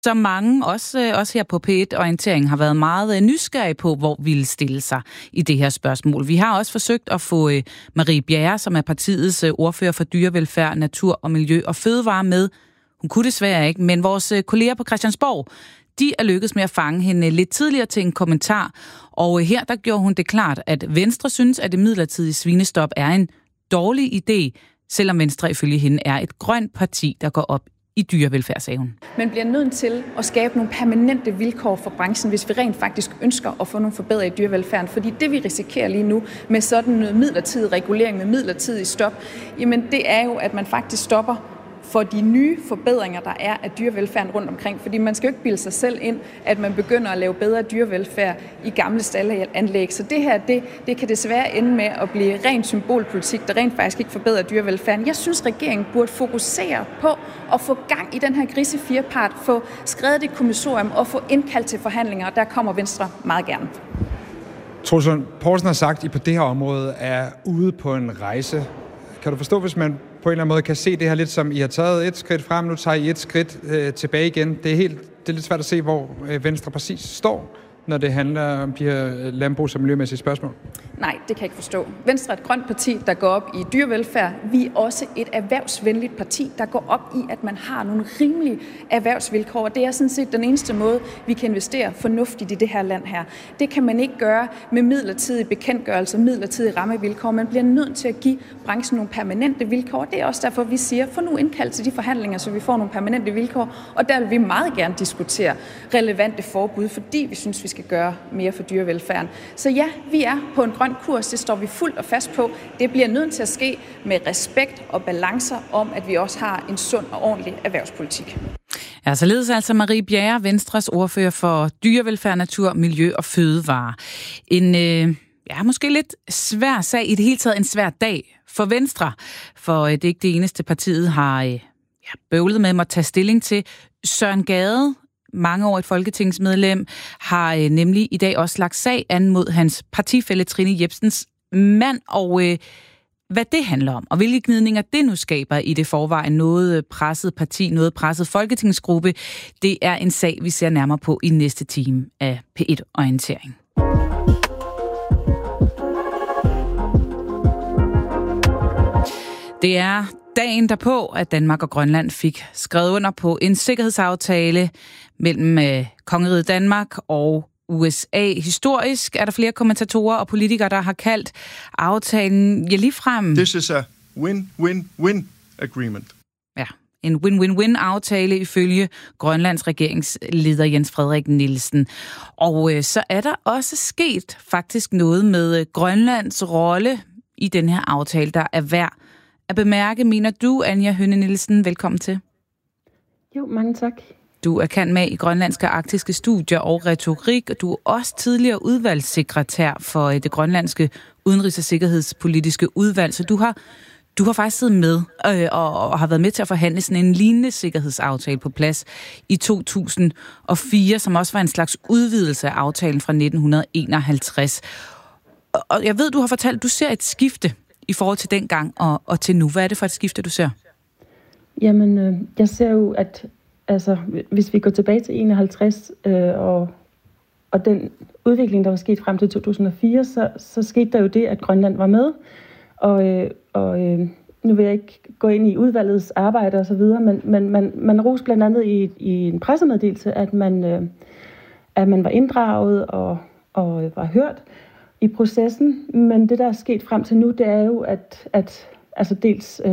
Så mange, også her på P1 Orientering, har været meget nysgerrige på, hvor vi vil stille sig i det her spørgsmål. Vi har også forsøgt at få Marie Bjerre, som er partiets ordfører for dyrevelfærd, natur og miljø og fødevare med. Hun kunne desværre ikke, men vores kolleger på Christiansborg, de er lykkedes med at fange hende lidt tidligere til en kommentar. Og her der gjorde hun det klart, at Venstre synes, at det midlertidige svinestop er en dårlig idé, selvom Venstre ifølge hende er et grønt parti, der går op i dyrevelfærdssagen. Man bliver nødt til at skabe nogle permanente vilkår for branchen, hvis vi rent faktisk ønsker at få nogle forbedringer i dyrevelfærden. Fordi det, vi risikerer lige nu med sådan noget midlertidig regulering, med midlertidig stop, jamen det er jo, at man faktisk stopper for de nye forbedringer, der er af dyrevelfærden rundt omkring. Fordi man skal jo ikke bilde sig selv ind, at man begynder at lave bedre dyrevelfærd i gamle staldanlæg. Så det her, det kan desværre ende med at blive ren symbolpolitik, der rent faktisk ikke forbedrer dyrevelfærden. Jeg synes, regeringen burde fokusere på at få gang i den her grise-firepart, få skrevet det kommissorium og få indkaldt til forhandlinger, og der kommer Venstre meget gerne. Troels Lund Poulsen har sagt, at I på det her område er ude på en rejse. Kan du forstå, hvis man på en eller anden måde kan se det her lidt som, I har taget et skridt frem, nu tager I et skridt tilbage igen. Det er lidt svært at se, hvor Venstre præcis står, når det handler om de her landbrugs- og miljømæssige spørgsmål? Nej, det kan jeg ikke forstå. Venstre er et grønt parti, der går op i dyrevelfærd. Vi er også et erhvervsvenligt parti, der går op i, at man har nogle rimelige erhvervsvilkår. Det er sådan set den eneste måde, vi kan investere fornuftigt i det her land her. Det kan man ikke gøre med midlertidige bekendtgørelser, midlertidige rammevilkår. Man bliver nødt til at give branchen nogle permanente vilkår. Det er også derfor, vi siger, få nu indkaldt til de forhandlinger, så vi får nogle permanente vilkår. Og der vil vi meget gerne diskutere relevante forbud, fordi vi synes, vi skal gøre mere for dyrevelfærden. Så ja, vi er på en grøn kurs, det står vi fuldt og fast på. Det bliver nødt til at ske med respekt og balancer om, at vi også har en sund og ordentlig erhvervspolitik. Ja, således altså Marie Bjerre, Venstres ordfører for dyrevelfærd, natur, miljø og fødevare. En måske lidt svær sag, i det hele taget en svær dag for Venstre, for det er ikke det eneste partiet har bøvlet med at tage stilling til. Søren Gade, mangeårigt folketingsmedlem, har nemlig i dag også lagt sag an mod hans partifælle Trine Jepsens mand, og hvad det handler om, og hvilke gnidninger det nu skaber i det forvejen noget presset parti, noget presset folketingsgruppe, det er en sag, vi ser nærmere på i næste time af P1 Orientering. Det er dagen derpå, at Danmark og Grønland fik skrevet under på en sikkerhedsaftale mellem Kongeriget Danmark og USA. Historisk er der flere kommentatorer og politikere, der har kaldt aftalen ligefrem. This is a win-win-win agreement. Ja, en win-win-win-aftale ifølge Grønlands regeringsleder Jens Frederik Nielsen. Og så er der også sket faktisk noget med Grønlands rolle i den her aftale, der er værd at bemærke, mener du, Anja Hønne Nielsen. Velkommen til. Jo, mange tak. Du er kendt med i grønlandske arktiske studier og retorik, og du er også tidligere udvalgssekretær for det grønlandske udenrigs- og sikkerhedspolitiske udvalg, så du har faktisk siddet med og har været med til at forhandle sådan en lignende sikkerhedsaftale på plads i 2004, som også var en slags udvidelse af aftalen fra 1951. Og jeg ved, du har fortalt, at du ser et skifte i forhold til dengang og til nu. Hvad er det for et skifte, du ser? Jamen, jeg ser jo, at hvis vi går tilbage til 51 og den udvikling, der var sket frem til 2004, så skete der jo det, at Grønland var med. Og nu vil jeg ikke gå ind i udvalgets arbejde og så videre, men man roste blandt andet i en pressemeddelelse, at man var inddraget og var hørt i processen. Men det, der er sket frem til nu, det er jo, at dels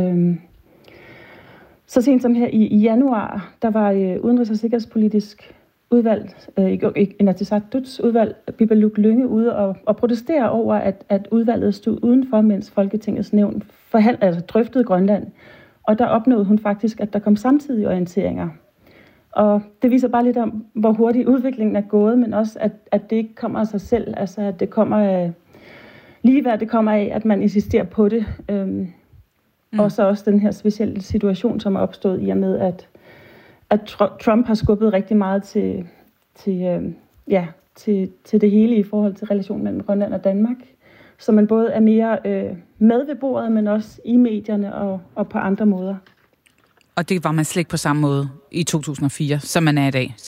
så sent som her i januar, der var udenrigs- og sikkerhedspolitisk udvalg, Inatsisartuts udvalg, Bibaluk Lynge, ude og protestere over, at udvalget stod udenfor, mens Folketingets nævn drøftede Grønland. Og der opnåede hun faktisk, at der kom samtidige orienteringer. Og det viser bare lidt om, hvor hurtigt udviklingen er gået, men også, at det ikke kommer af sig selv. Altså, at det kommer af lige hvad det kommer af, at man insisterer på det. Og så også den her specielle situation, som er opstået i og med, at Trump har skubbet rigtig meget til det hele i forhold til relationen mellem Grønland og Danmark. Så man både er mere med ved bordet, men også i medierne og på andre måder. og det var man slet ikke på samme måde i 2004, som man er i dag.